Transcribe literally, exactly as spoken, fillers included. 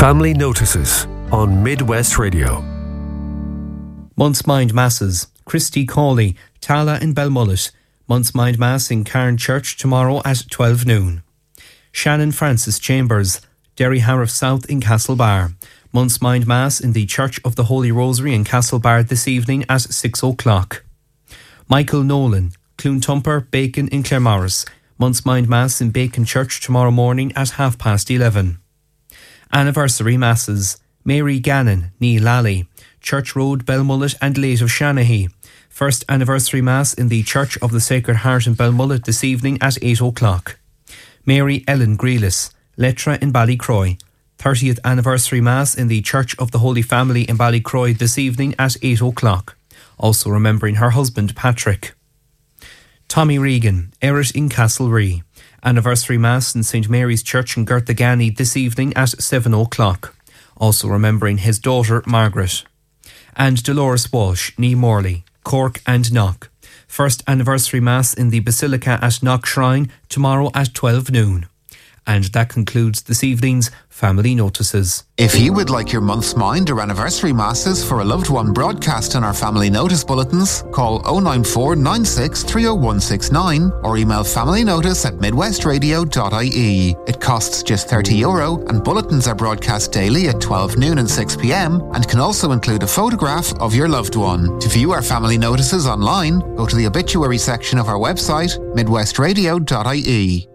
Family Notices on Midwest Radio. Month's Mind Masses. Christy Cawley, Tala in Belmullet. Month's Mind Mass in Cairn Church tomorrow at twelve noon. Shannon Francis Chambers, Derry Harriff South in Castlebar. Month's Mind Mass in the Church of the Holy Rosary in Castlebar this evening at six o'clock. Michael Nolan, Cloontumper, Bacon in Claremorris. Month's Mind Mass in Bacon Church tomorrow morning at half past eleven. Anniversary Masses. Mary Gannon, Nee Lally, Church Road, Belmullet and Late of Shanahy. First Anniversary Mass in the Church of the Sacred Heart in Belmullet this evening at eight o'clock. Mary Ellen Grealis, Letra in Ballycroy. thirtieth Anniversary Mass in the Church of the Holy Family in Ballycroy this evening at eight o'clock. Also remembering her husband Patrick. Tommy Regan, Errit in Castlerea. Anniversary Mass in Saint Mary's Church in Gertagany this evening at seven o'clock. Also remembering his daughter Margaret. And Dolores Walsh, Nee Morley, Cork and Knock. First Anniversary Mass in the Basilica at Knock Shrine tomorrow at twelve noon. And that concludes this evening's Family Notices. If you would like your month's mind or anniversary masses for a loved one broadcast in our Family Notice bulletins, call oh nine four nine six three oh one six nine or email familynotice at midwestradio dot I E. It costs just thirty euro and bulletins are broadcast daily at twelve noon and six p.m. and can also include a photograph of your loved one. To view our Family Notices online, go to the obituary section of our website, midwestradio dot I E.